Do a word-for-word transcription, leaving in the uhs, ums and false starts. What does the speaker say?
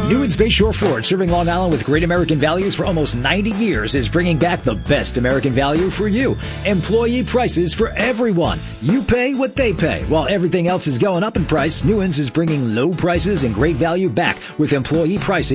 Newens Bayshore Ford, serving Long Island with great American values for almost ninety years, is bringing back the best American value for you. Employee prices for everyone. You pay what they pay. While everything else is going up in price, Newens is bringing low prices and great value back with employee pricing